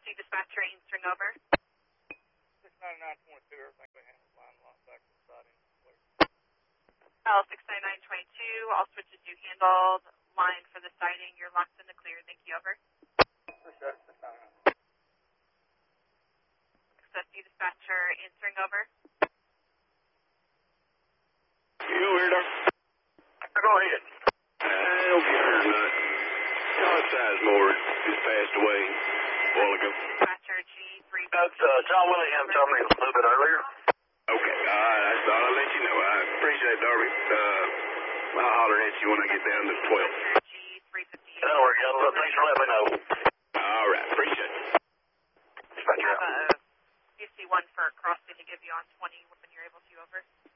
Access to dispatcher, answering over. 69922, everything we handle line lost back to the siding. L69922, all switches you handled. Line for the siding, you're locked in the clear. Thank you, over. Appreciate it, 699. Access to dispatcher, answering over. You weirdo. Go ahead. I don't care or not. Todd Sizemore just passed away a while ago. Dispatcher G3. That's John Willingham told me a little bit earlier. Okay, I thought I'd let you know. I appreciate it, Darby. I'll holler at you when I get down to 12. G358. Don't worry, John. Thanks for letting me know. All right, appreciate it. I have a UC1 for crossing to give you on 20 when you're able to, over.